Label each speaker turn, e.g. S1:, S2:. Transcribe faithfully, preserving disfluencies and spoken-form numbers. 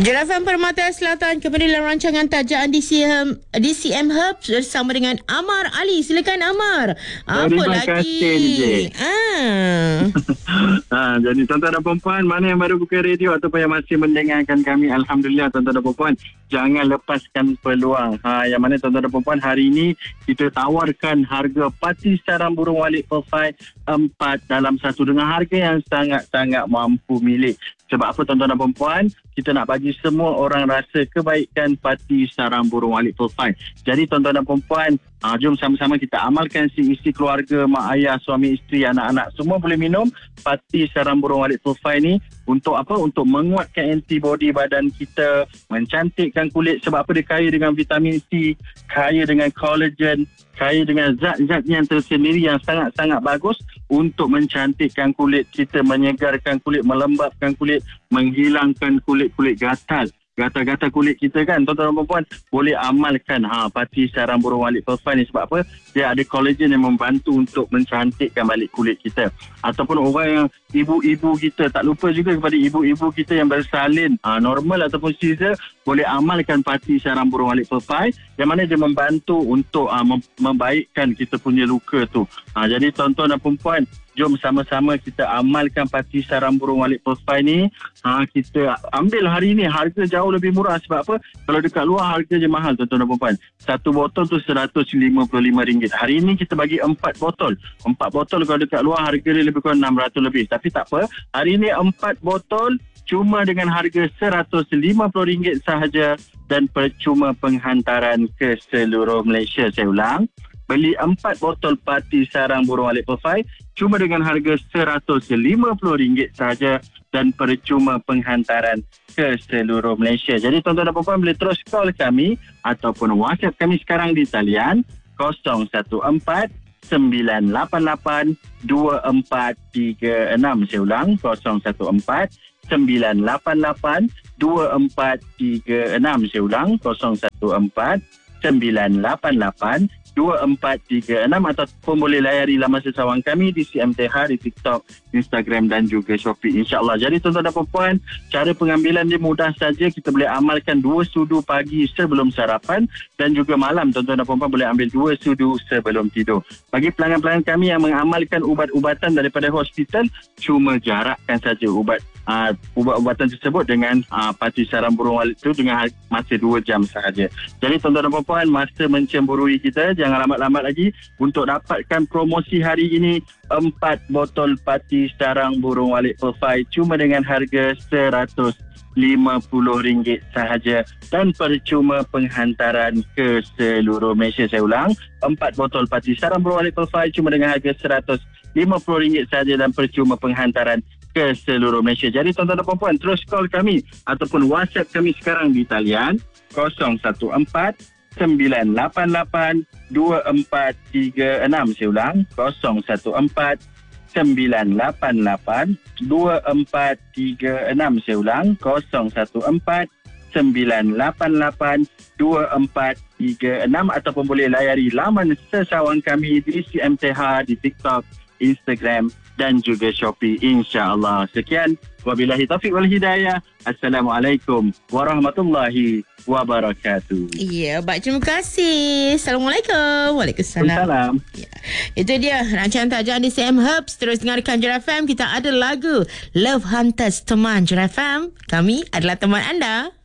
S1: Jerafan Permata Selatan kembali dalam rancangan tajaan D C M, D C M Herbs bersama dengan Amar Ali. Silakan Amar. Apa
S2: Terima
S1: lagi?
S2: kasih,
S1: Ah.
S2: ha, jadi tuan-tuan dan perempuan, mana yang baru buka radio ataupun yang masih mendengarkan kami, Alhamdulillah tuan-tuan dan perempuan, jangan lepaskan peluang. Ha, yang mana tuan-tuan dan perempuan, hari ini kita tawarkan harga parti sarang burung walit profile empat dalam satu dengan harga yang sangat-sangat mampu milik. Sebab apa tuan-tuan dan perempuan, kita nak bagi semua orang rasa kebaikan parti sarang burung walit profile. Jadi tuan-tuan dan perempuan, ha, jom sama-sama kita amalkan, si isi keluarga, mak ayah, suami isteri, anak-anak semua boleh minum parti sarang burung walit profile ni. Untuk apa? Untuk menguatkan antibody badan kita, mencantikkan kulit. Sebab apa? Dia kaya dengan vitamin C, kaya dengan collagen, kaya dengan zat-zat yang tersendiri yang sangat-sangat bagus untuk mencantikkan kulit kita, menyegarkan kulit, melembabkan kulit, menghilangkan kulit-kulit gatal. Gatal-gatal kulit kita kan, tuan-tuan dan perempuan, boleh amalkan ha, parti sarang burung walit profile ni. Sebab apa? Dia ada collagen yang membantu untuk mencantikkan balik kulit kita. Ataupun orang yang ibu-ibu kita, tak lupa juga kepada ibu-ibu kita yang bersalin ha, normal ataupun caesar, boleh amalkan parti sarang burung walit profile, yang mana dia membantu untuk ha, membaikkan kita punya luka tu. Ha, jadi tuan-tuan dan perempuan, jom sama-sama kita amalkan parti sarang burung walit profile ni. Ha, kita ambil hari ni, harga jauh lebih murah. Sebab apa? Kalau dekat luar harga je mahal tuan-tuan dan perempuan. Satu botol tu seratus lima puluh lima ringgit. Hari ni kita bagi empat botol. Empat botol kalau dekat luar harga dia lebih kurang enam ratus lebih. Tapi tak apa, hari ni empat botol cuma dengan harga seratus lima puluh ringgit sahaja dan percuma penghantaran ke seluruh Malaysia. Saya ulang, beli empat botol parti sarang burung walit profile cuma dengan harga seratus lima puluh ringgit sahaja dan percuma penghantaran ke seluruh Malaysia. Jadi tuan-tuan dan puan boleh terus call kami ataupun WhatsApp kami sekarang di talian kosong satu empat sembilan lapan lapan dua empat tiga enam. Saya ulang, kosong satu empat sembilan lapan lapan dua empat tiga enam. Saya ulang, kosong satu empat sembilan lapan lapan dua empat tiga enam, ataupun boleh layari laman sesawang kami di C M T H, di TikTok, Instagram dan juga Shopee, insyaAllah. Jadi tuan-tuan dan puan, cara pengambilan dia mudah saja. Kita boleh amalkan dua sudu pagi sebelum sarapan dan juga malam. Tuan-tuan dan puan boleh ambil dua sudu sebelum tidur. Bagi pelanggan-pelanggan kami yang mengamalkan ubat-ubatan daripada hospital, cuma jarakkan saja ubat Uh, ubat-ubatan tersebut dengan uh, parti sarang burung walit itu dengan masa dua jam sahaja. Jadi tuan-tuan dan puan, masa mencemburui kita, jangan lambat-lambat lagi untuk dapatkan promosi hari ini. Empat botol parti sarang burung walit profile cuma dengan harga seratus lima puluh ringgit sahaja dan percuma penghantaran ke seluruh Malaysia. Saya ulang, empat botol parti sarang burung walit profile cuma dengan harga seratus lima puluh ringgit sahaja dan percuma penghantaran ke seluruh Malaysia. Jadi tuan-tuan dan puan, terus call kami ataupun WhatsApp kami sekarang di talian kosong satu empat sembilan lapan lapan dua empat tiga enam. Saya ulang, kosong satu empat sembilan lapan lapan dua empat tiga enam. Saya ulang, kosong satu empat sembilan lapan lapan dua empat tiga enam, ataupun boleh layari laman sesawang kami di C M T H, di TikTok, Instagram dan juga Shopee, insya-Allah. Sekian, wabillahi taufiq wal hidayah. Assalamualaikum warahmatullahi wabarakatuh.
S1: Ya, baik, terima kasih. Assalamualaikum. Waalaikumsalam.
S2: Salam.
S1: Ya. Itu dia rancangan tajaan D C M Herbs. Terus dengarkan J R F M. Kita ada lagu Love Hunters, teman J R F M. Kami adalah teman anda.